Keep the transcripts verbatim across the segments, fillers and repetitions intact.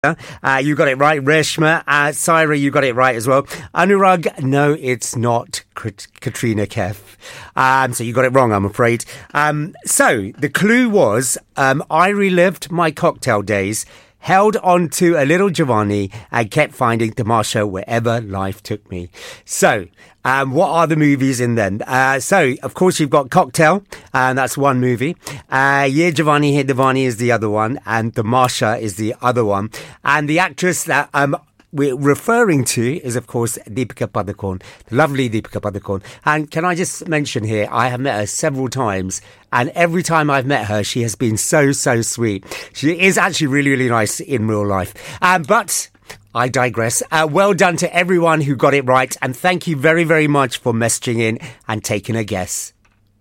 Uh, you got it right. Reshma, uh, Saira, you got it right as well. Anurag, no, it's not Katrina Kaif. Um, so you got it wrong, I'm afraid. Um, so the clue was, um, I relived my cocktail days, held on to a little Giovanni and kept finding Tamasha wherever life took me. So, um, what are the movies in then? Uh, so, of course, you've got Cocktail, and that's one movie. Uh, Ye Giovanni, He Divani is the other one, and Tamasha is the other one. And the actress that um, we're referring to is, of course, Deepika Padukone, the lovely Deepika Padukone. And can I just mention here, I have met her several times, and every time I've met her, she has been so, so sweet. She is actually really, really nice in real life. Um, but I digress. Uh, well done to everyone who got it right, and thank you very, very much for messaging in and taking a guess.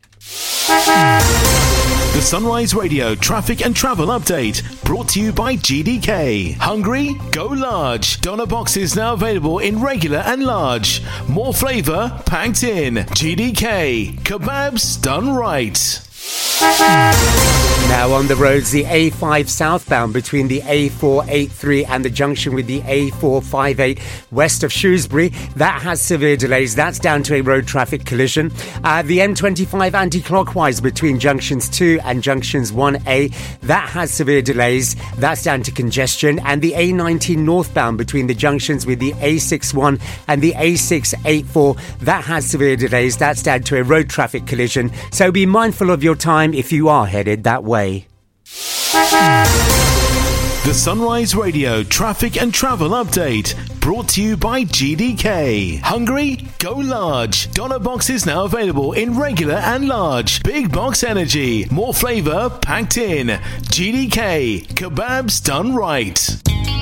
The Sunrise Radio Traffic and Travel Update, brought to you by G D K. Hungry? Go large. Doner boxes now available in regular and large. More flavour packed in. G D K. Kebabs done right. Now on the roads, the A five southbound between the A four eighty-three and the junction with the A four fifty-eight west of Shrewsbury. That has severe delays. That's down to a road traffic collision. Uh, the M twenty-five anti-clockwise between junctions two and junctions one A. That has severe delays. That's down to congestion. And the A nineteen northbound between the junctions with the A sixty-one and the A six eighty-four. That has severe delays. That's down to a road traffic collision. So be mindful of your time if you are headed that way. The Sunrise Radio Traffic and Travel Update, brought to you by G D K. Hungry? Go large. Doner boxes now available in regular and large. Big box energy. More flavour packed in. G D K. Kebabs done right.